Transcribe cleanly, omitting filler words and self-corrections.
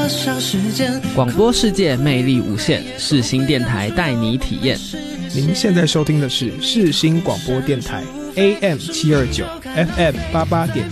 上时间。 广播世界魅力无限，世新电台带你体验。 您现在收听的是世新广播电台 AM729 FM88.1